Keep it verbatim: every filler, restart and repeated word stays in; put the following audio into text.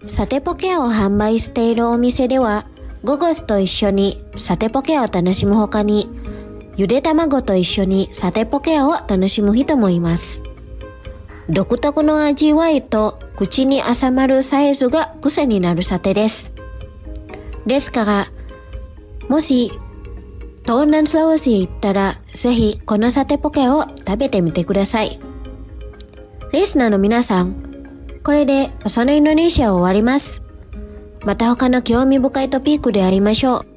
サテポケを販売しているお店では、ゴゴスと一緒にサテポケを楽しむほかに、ゆで卵と一緒にサテポケを楽しむ人もいます。独特の味わいと口に収まるサイズが癖になるサテです。ですから、もし東南スラワシへ行ったら、ぜひこのサテポケを食べてみてください。リスナーの皆さん、これでそのインドネシアを終わります。また他の興味深いトピックで会いましょう。